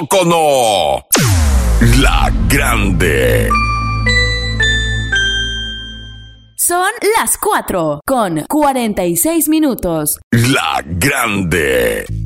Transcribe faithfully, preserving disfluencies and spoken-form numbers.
Cono. La Grande. Son las cuatro con cuarenta y seis minutos. La Grande.